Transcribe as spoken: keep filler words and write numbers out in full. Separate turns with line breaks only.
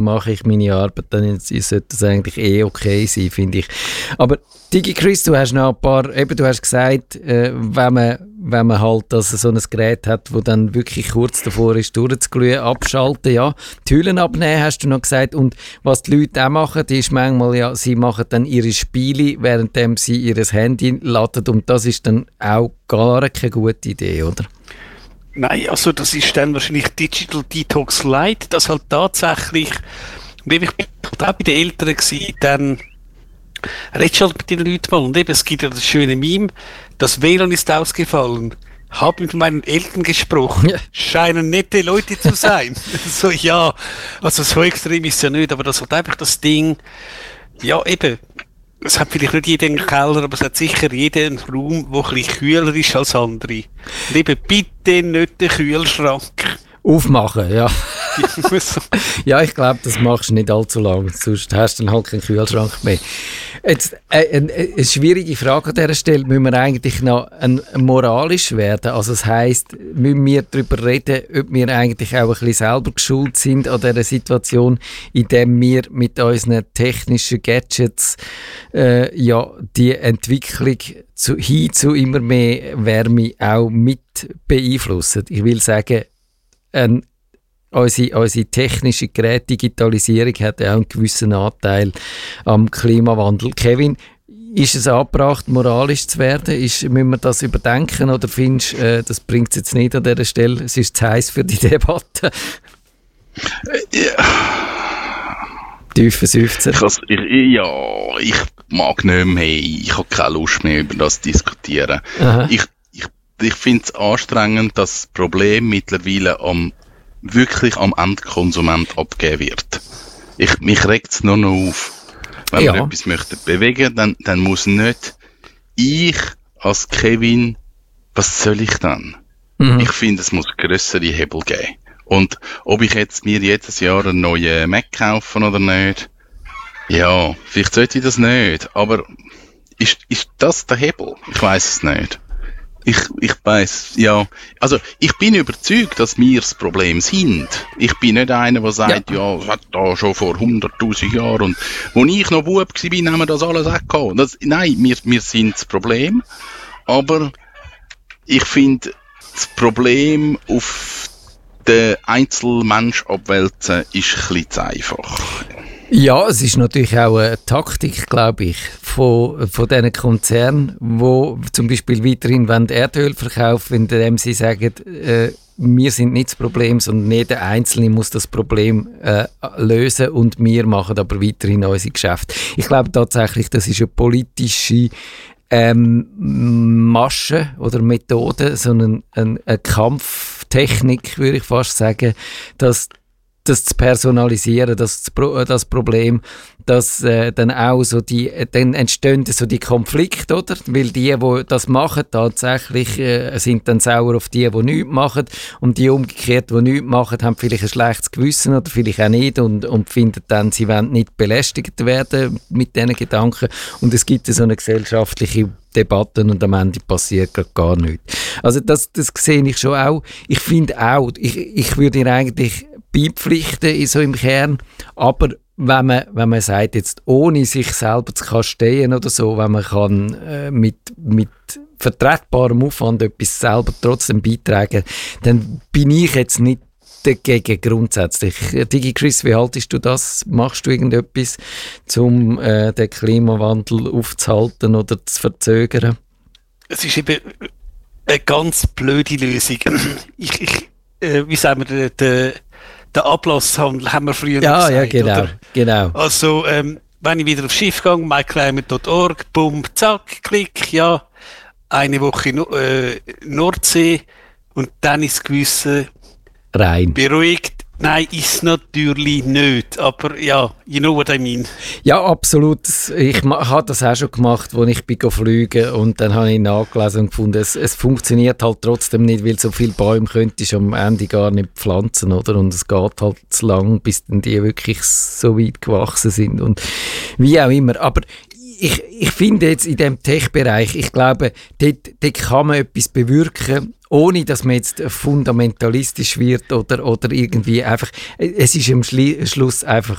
mache ich meine Arbeit, dann sollte das eigentlich eh okay sein, finde ich. Aber DigiChris, du hast noch ein paar, eben du hast gesagt, äh, wenn man, wenn man halt also so ein Gerät hat, das dann wirklich kurz davor ist, durchzuglühen, abschalten, ja. Die Hüllen abnehmen, hast du noch gesagt. Und was die Leute auch machen, ist manchmal, ja, sie machen dann ihre Spiele, währenddem sie ihr Handy laden, und das ist dann auch gar keine gute Idee, oder?
Nein, also das ist dann wahrscheinlich Digital Detox Lite, das halt tatsächlich, und eben, ich bin auch bei den Eltern gewesen, dann redest du halt mit den Leuten mal, und eben, es gibt ja das schöne Meme, das W L A N ist ausgefallen, habe mit meinen Eltern gesprochen, ja. Scheinen nette Leute zu sein. So, ja, also so extrem ist es ja nicht, aber das hat einfach das Ding, ja eben, es hat vielleicht nicht jeder einen Keller, aber es hat sicher jeder einen Raum, der ein bisschen kühler ist als andere. Und eben bitte nicht den Kühlschrank
aufmachen, ja. Ja, ich glaube, das machst du nicht allzu lange, sonst hast du dann halt keinen Kühlschrank mehr. Jetzt, äh, eine, eine schwierige Frage an dieser Stelle, müssen wir eigentlich noch ein, ein moralisch werden? Also das heisst, müssen wir darüber reden, ob wir eigentlich auch ein bisschen selber geschuld sind an dieser Situation, in der wir mit unseren technischen Gadgets äh, ja, die Entwicklung zu, hin zu immer mehr Wärme auch mit beeinflussen. Ich will sagen, ein Unsere, unsere technische Geräte, Digitalisierung hat ja auch einen gewissen Anteil am Klimawandel. Kevin, ist es angebracht, moralisch zu werden? Ist, müssen wir das überdenken, oder findest du, äh, das bringt es jetzt nicht an dieser Stelle? Es ist zu heiß für die Debatte.
Ja.
Tiefe Seufzer.
Ich, ich, ja, ich mag nicht mehr. Ich habe keine Lust mehr, über das zu diskutieren. Aha. Ich, ich, ich finde es anstrengend, dass das Problem mittlerweile am wirklich am Endkonsument abgegeben wird. Ich, mich regt es nur noch auf. Wenn ja. wir etwas möchten bewegen, dann, dann muss nicht ich als Kevin, was soll ich dann? Mhm. Ich finde, es muss grössere Hebel geben. Und ob ich jetzt mir jedes Jahr einen neuen Mac kaufen oder nicht, ja, vielleicht sollte ich das nicht. Aber ist, ist das der Hebel? Ich weiss es nicht. Ich, ich weiss, ja. Also, ich bin überzeugt, dass wir das Problem sind. Ich bin nicht einer, der sagt, ja, das hat da schon vor hunderttausend Jahren, und wo ich noch Bub war, haben wir das alles auch gehabt. Das, nein, wir, wir sind das Problem. Aber ich finde, das Problem auf den Einzelmensch abwälzen ist ein bisschen zu einfach.
Ja, es ist natürlich auch eine Taktik, glaube ich, von, von diesen Konzernen, die zum Beispiel weiterhin Erdöl verkaufen, indem sie sagen, äh, wir sind nicht das Problem, sondern jeder Einzelne muss das Problem äh, lösen, und wir machen aber weiterhin unsere Geschäfte. Ich glaube tatsächlich, das ist eine politische ähm, Masche oder Methode, sondern eine, eine Kampftechnik, würde ich fast sagen, dass das zu personalisieren, das, das Problem, dass äh, dann auch so die, dann entstehen so die Konflikte, oder? Weil die, die das machen, tatsächlich äh, sind dann sauer auf die, die nichts machen, und die umgekehrt, die nichts machen, haben vielleicht ein schlechtes Gewissen oder vielleicht auch nicht, und, und finden dann, sie wollen nicht belästigt werden mit diesen Gedanken, und es gibt so eine gesellschaftliche Debatte, und am Ende passiert gerade gar nichts. Also das, das sehe ich schon auch. Ich finde auch, ich, ich würde ihr eigentlich beipflichten, so im Kern, aber wenn man, wenn man sagt, jetzt ohne sich selber zu kastehen oder so, wenn man kann äh, mit, mit vertretbarem Aufwand etwas selber trotzdem beitragen, dann bin ich jetzt nicht dagegen grundsätzlich. DigiChris, wie haltest du das? Machst du irgendetwas, um äh, den Klimawandel aufzuhalten oder zu verzögern?
Es ist eben eine ganz blöde Lösung. Ich, ich, äh, wie sagen wir, der, der Ablasshandel haben wir früher
ja,
gesagt.
Ja, genau,
oder?
genau.
Also, ähm, wenn ich wieder aufs Schiff gehe, myclimate punkt org, bumm, zack, klick, ja, eine Woche no- äh, Nordsee, und dann ist gewisse
rein.
Beruhigt. Nein, ist natürlich nicht, aber ja, you know what I mean.
Ja, absolut. Ich ma- habe das auch schon gemacht, als ich bin fliegen, und dann habe ich nachgelesen und gefunden, es, es funktioniert halt trotzdem nicht, weil so viele Bäume könntest du am Ende gar nicht pflanzen, oder? Und es geht halt zu lang, bis dann die wirklich so weit gewachsen sind, und wie auch immer. Aber ich, ich finde jetzt in diesem Tech-Bereich, ich glaube, dort, dort kann man etwas bewirken, ohne dass man jetzt fundamentalistisch wird oder, oder irgendwie einfach, es ist am Schli- Schluss einfach